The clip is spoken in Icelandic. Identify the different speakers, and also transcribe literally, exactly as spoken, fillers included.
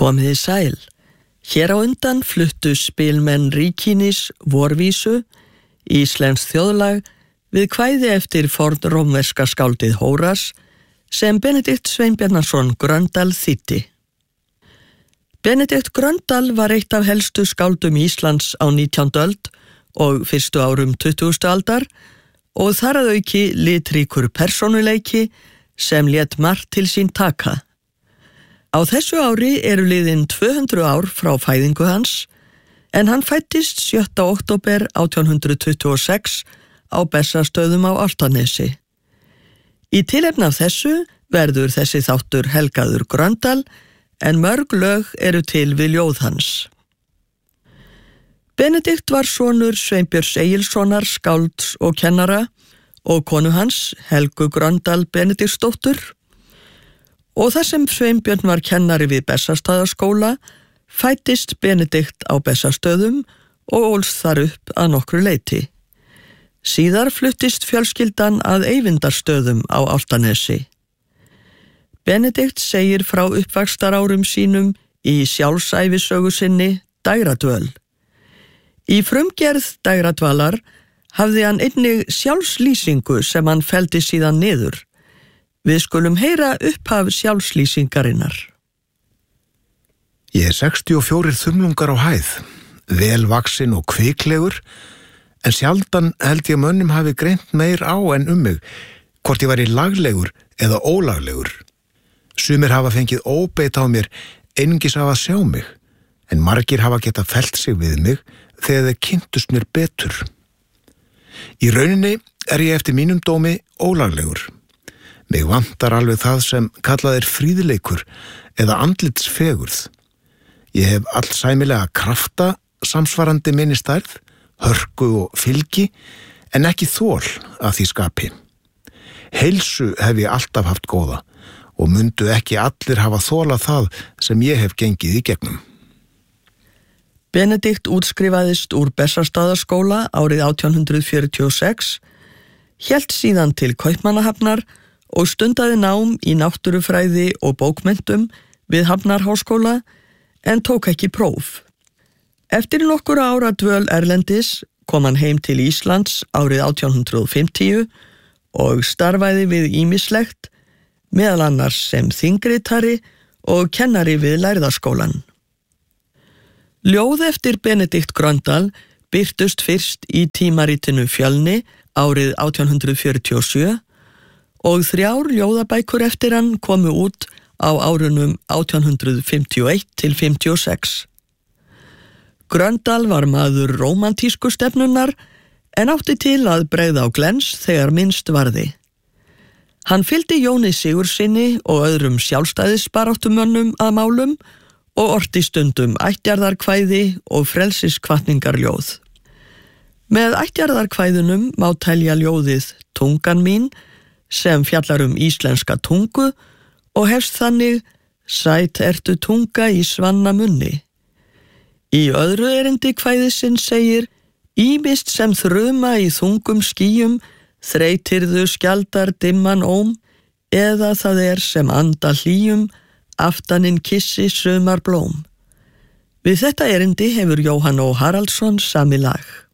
Speaker 1: Komiði sæl. Hér á undan fluttu spilmenn Ríkinis vorvísu, íslenskt þjóðlag, við kvæði eftir fornrómverska skáldið Hóras, sem Benedikt Sveinbjarnarson Gröndal þýddi. Benedikt Gröndal var eitt af helstu skáldum Íslands á nítjándu öld og fyrstu árum tuttugustu aldar og þar að auki litríkur persónuleiki sem lét margt til sín taka. Á þessu ári eru liðin tvö hundruð ár frá fæðingu hans, en hann fæddist sjötta október átján hundrað tuttugu og sex á Bessastöðum á Álftanesi. Í tilefni af þessu verður þessi þáttur helgaður Gröndal, en mörg lög eru til við ljóð hans. Benedikt var sonur Sveinbjörns Egilssonar, skálds og kennara, og konu hans, Helgu Gröndal Benediktsdóttur, og þar sem Sveinbjörn var kennari við Bessastaðaskóla, fæddist Benedikt á Bessastöðum og ólst þar upp að nokkru leyti. Síðar fluttist fjölskyldan að Eyvindarstöðum á Álftanesi. Benedikt segir frá uppvaxtarárum sínum í sjálfsævisögu sinni Dægradvöl. Í frumgerð Dægradvalar hafði hann einnig sjálfslýsingu sem hann felldi síðan niður. Við skulum heyra upphaf sjálfslýsingarinnar.
Speaker 2: Ég er sextíu og fjórir þumlungar á hæð, vel vaxinn og kviklegur, en sjaldan held ég mönnum hafi greint meir á en um mig, hvort ég væri laglegur eða ólaglegur. Sumir hafa fengið óbeit á mér einungis af að sjá mig, en margir hafa getað fellt sig við mig þegar þeir kynntust mér betur. Í rauninni er ég eftir mínum dómi ólaglegur. Mig vantar alveg það sem kallað er fríðleikur eða andlitsfegurð. Ég hef allsæmilega krafta samsvarandi minni stærð, hörku og fylgi, en ekki þol að því skapi. Heilsu hef ég alltaf haft góða og mundu ekki allir hafa þolað það sem ég hef gengið í gegnum.
Speaker 1: Benedikt útskrifaðist úr Bessastaðaskóla árið átján hundrað fjörutíu og sex, hélt síðan til Kaupmannahafnar og stundaði nám í náttúrufræði og bókmenntum við Hafnarháskóla, en tók ekki próf. Eftir nokkur ára dvöl erlendis kom hann heim til Íslands árið átján hundrað fimmtíu og starfaði við ýmislegt, meðal annars sem þingritari og kennari við Lærðaskólan. Ljóð eftir Benedikt Gröndal birtust fyrst í tímaritinu Fjölni árið átján hundrað fjörutíu og sjö og þrjár ljóðabækur eftir hann komu út á árunum átján hundrað fimmtíu og eitt til fimmtíu og sex. Gröndal var maður rómantísku stefnunnar en átti til að bregða á glens þegar minnst varði. Hann fylgdi Jóni Sigurðssyni og öðrum sjálfstæðisbaráttumönnum að málum og orti stundum ættjarðarkvæði og frelsiskvatningarljóð. Með ættjarðarkvæðunum má telja ljóðið Tungan mín, sem fjallar um íslenska tungu og hefst þannig Sæt ertu tunga í svanna munni. Í öðru erindi kvæðisins segir Ýmist sem þruma í þungum skýjum þreytirðu skjaldar dimman óm, eða það er sem anda hlýjum aftaninn kissi sumar blóm. Við þetta erindi hefur Jóhann Ó. Haraldsson samið lag.